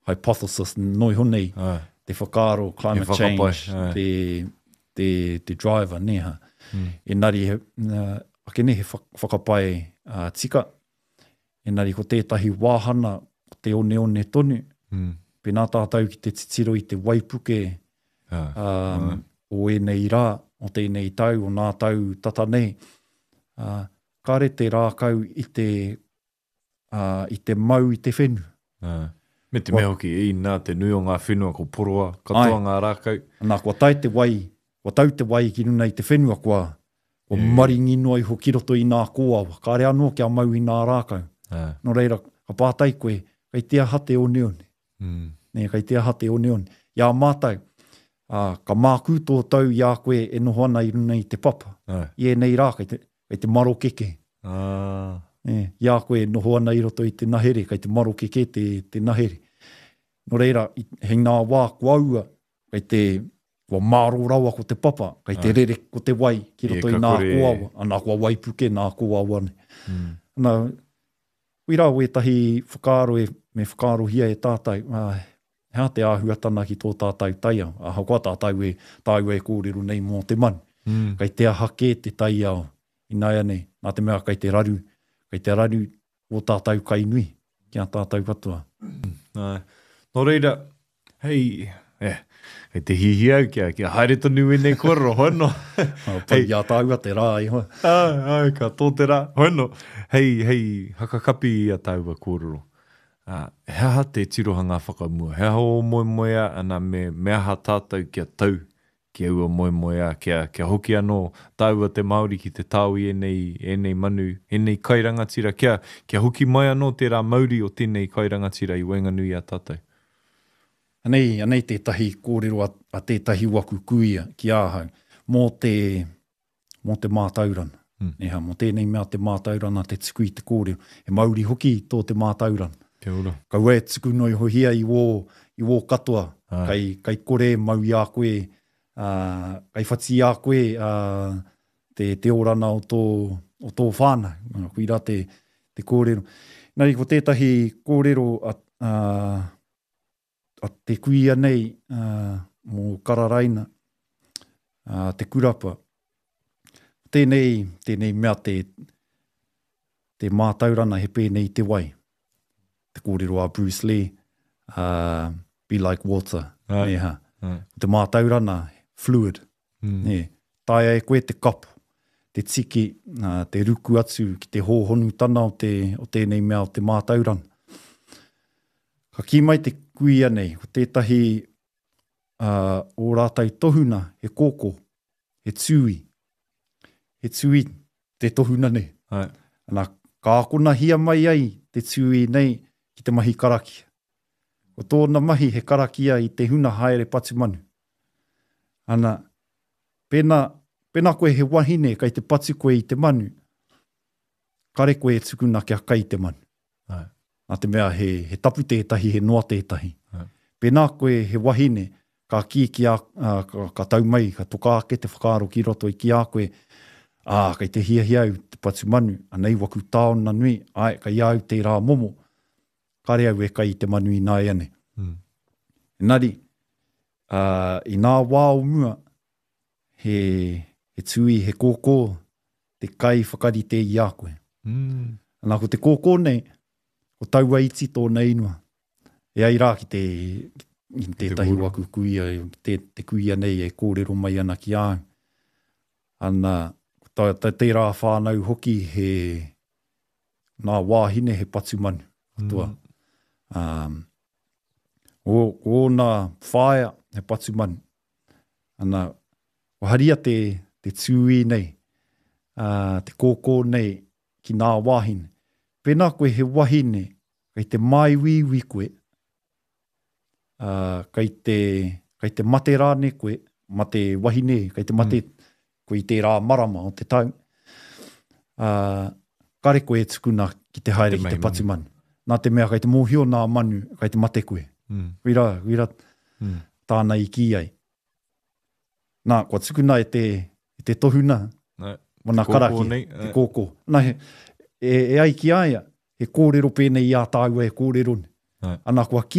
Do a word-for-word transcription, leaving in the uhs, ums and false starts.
hypothesis noi honei, Ai. te whakaaro, climate whakapai, change, ai. te, te, te driver neha. Mm. Engari, he, uh, ake ne he whakapai uh, tika, engari ko tētahi wāhana, ko te one one tonu, Mm. pēnā tātou ki te titiro i te waipuke, Ai. um, Ai. o e nei rā, o tēnei tau, o nā tau tata nei. Uh, kare te rākau i te, uh, i te mau i te whenu. Ai. Me te mea hoki i nā te nui o ngā whenua ko poroa, katoa Ai. ngā rākau. Nā, kua tai te wai, kua tau te wai ki nuna i te whenua kua, o Yeah. maringi noa i hoki roto i nā kōawa. Kāre anō kia mau i nā rākau. Ai. No reira, ka pātai koe, kai tea hate o neone. Mm. Ne, kai tea hate o neone. Ia mātai, uh, ka māku tō tau ia koe e noho ana i runa i te papa. Ai. I e nei rā, kai te, kai te maro keke. Ah. E, ia koe noho ana i roto i te nahere, kai te maro keke te, te nahere. No reira, i, hei nā wā kua ua, kai te kua māro rawa ko te papa, kai te Ai. rere ko te wai, ki Ie, roto ka i nā kore- kōawa, anā kua waipuke, nā kōawa ne. Mm. Nā, wira o etahi whakaaro e, me whakaaro hia e tātai, uh, hea te āhuatana ki tō tātai taia, a hakoa tātai e, tāu e kōrero nei mō te manu. Mm. Kai te hake te tai ao, i nāia nei, nā te mea kai te raru, kai te raru o tātou kai nui, kia tātou katoa. Ai. Nō reira, hei, eh, hei te hihi au kia, kia haere tonu e nei koro, hono. Pai ia tāua te rā i hoa. Ai, ai, ka tō te rā, hono. Hei, hei, hakakapi i a taua kōrero. Uh, heha te tirohanga whakamua, heha o moe moea, ana me meaha tātou kia tau, kia ua moe moea, kia, kia hoki anō, taua te Māori ki te tau i enei, enei manu, enei kairangatira, kia, kia hoki mai anō te rā Māori o tēnei kairangatira i Wainganui a tātou. Anei, anei tētahi kōrero a, a tētahi waku kuia ki āhau, mō te, mō te mātaurana. Mm. Neha, mō tēnei mea te mātaurana, te tuku i te kōrero. E Māori hoki tō te mātaurana. Kia ora. Ka ue tuku noi hohia i wō, i wō katoa, Ai. kai, kai kore mau i a koe, uh, kai whati a koe uh, te, te orana o tō, o tō whānau, kuira te, te kōrero. Nari, ko tētahi kōrero a, uh, a te kuia nei uh, mō Kararaina, uh, te kurapa. Tēnei, tēnei mea te, te mātaurana he pēnei te wai. Te kōrero a Bruce Lee, uh, be like water. Ai. Neha. Ai. Te mātaurana, fluid. Mm. Ne. Tai e koe te kapu, te tiki, uh, te ruku atu ki te hōhonu tana o, te, o tēnei mea o te mātaurana. Ka ki mai te kuia nei, ko tētahi uh, o rātai tohuna, he kōkō, he tui. He tui, te tohuna nei. Ai. Ana, ka akona hia mai ai te tui nei ki te mahi karakia. O tōna mahi he karakia i te huna haere patu manu. Ana, pēnā, pēnā koe he wahine kai te patu koe i te manu, kare koe e tukuna kia kai te manu. Ai. Nā te mea he, he tapu tētahi, he noa tētahi. Ai. Pēnā koe he wahine, ka ki ki a, uh, ka, ka tau mai, ka toka ake te whakaaro ki roto i ki a koe, ah, kai te hia hia au te patu manu, anei waku tāona nui, ai, kai au te rā momo, kare au e kai te manu i nā ane. Mm. Engari, uh, i nā wā o mua, he, he tui, he kōkō, te kai whakarite i a koe. Mm. Anā ko te kōkō nei, ko taua iti tōna inua. E ai rā ki te, ki te tahi waku kuia, te, te kuia nei e kōrero mai ana ki āu. Ana, ta, ta te rā whānau hoki he, nā wāhine he patu manu. Atua. Mm. Um, o, o nā whāia he patu manu. Ana, o haria te, te tui nei, uh, te kōkō nei, ki nā wāhine. Pēnā koe he wahine, kai te mai wiwi koe, uh, kai, te, kai te mate rāne koe, mate wahine, kai te mate mm. koe i te rā marama o te tau, uh, kare koe e tukuna ki te haere ki te patu manu. Nā te mea kai te mōhio nā manu, kai te mate koe. Mm. Wira, wira Mm. tāna i ki ai. Nā, kua tukuna e te, e te tohuna, Ai. wana Te kōkō karaki, nei, te ai. kōkō. Nā, he, e, e ai ki aia, he kōrero pēnei i a tāua e kōrero. Ai. Ana kua ki